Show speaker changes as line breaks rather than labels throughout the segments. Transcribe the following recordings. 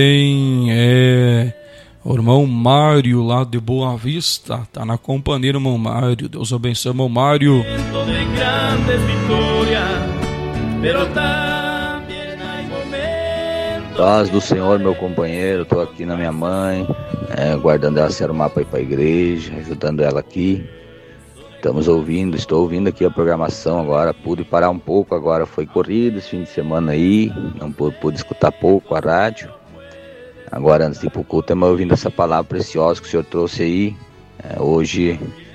O irmão Mário lá de Boa Vista, tá na companhia, irmão Mário. Deus abençoe, irmão Mário.
Paz do Senhor, meu companheiro. Tô aqui na minha mãe, guardando ela se arrumar para ir para a igreja, ajudando ela aqui. Estou ouvindo aqui a programação agora. Pude parar um pouco agora, foi corrido esse fim de semana aí, não pude escutar pouco a rádio. Agora, antes de ir pro culto, estamos ouvindo essa palavra preciosa que o Senhor trouxe aí. Hoje,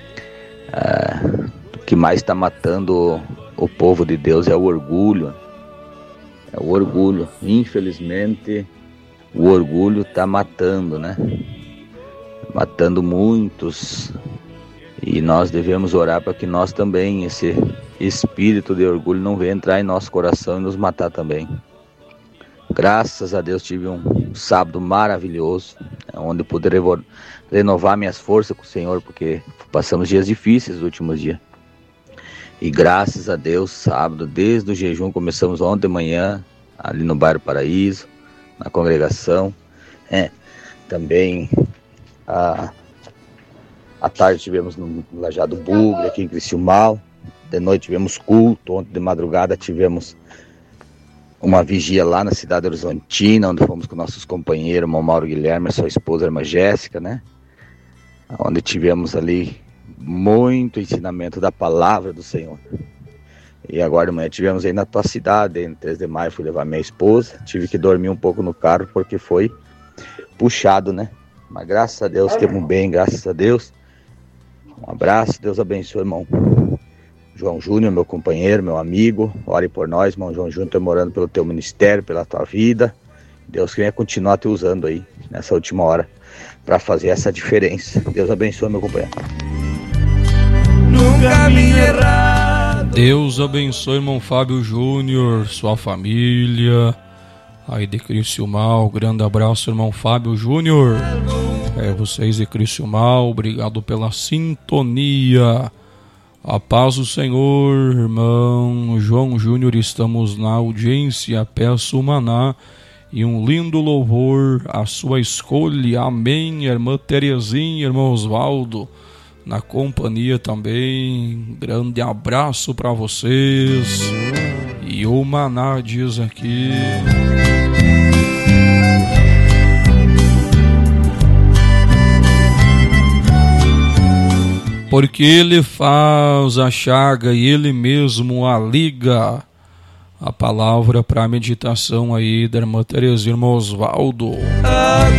o que mais está matando o povo de Deus é o orgulho. É o orgulho. Infelizmente, o orgulho está matando, né? Matando muitos. E nós devemos orar para que nós também, esse espírito de orgulho não venha entrar em nosso coração e nos matar também. Graças a Deus tive um sábado maravilhoso, onde eu pude renovar minhas forças com o Senhor, porque passamos dias difíceis nos últimos dias. E graças a Deus, sábado, desde o jejum, começamos ontem de manhã, ali no bairro Paraíso, na congregação. Também à tarde tivemos no Lajado Bugre, aqui em Criciúmal. De noite tivemos culto, ontem de madrugada tivemos uma vigia lá na cidade horizontina, onde fomos com nossos companheiros, irmão Mauro Guilherme e sua esposa, a irmã Jéssica, né? Onde tivemos ali muito ensinamento da palavra do Senhor. E agora de manhã tivemos aí na tua cidade, no 3 de maio, fui levar minha esposa, tive que dormir um pouco no carro porque foi puxado, né? Mas graças a Deus, estamos bem, graças a Deus. Um abraço, Deus abençoe, irmão João Júnior, meu companheiro, meu amigo. Ore por nós, irmão João Júnior, estou orando pelo teu ministério, pela tua vida. Deus que venha continuar te usando aí, nessa última hora, para fazer essa diferença. Deus abençoe, meu companheiro.
No caminho errado. Deus abençoe, irmão Fábio Júnior, sua família, aí de Criciúmal. Grande abraço, irmão Fábio Júnior. Vocês de Criciúmal, obrigado pela sintonia. A paz do Senhor, irmão João Júnior, estamos na audiência, peço maná e um lindo louvor à sua escolha, amém, irmã Terezinha, irmão Osvaldo, na companhia também, grande abraço para vocês. E o maná diz aqui: porque ele faz a chaga e ele mesmo a liga. A palavra para a meditação aí da irmã Terezinha, irmão Osvaldo.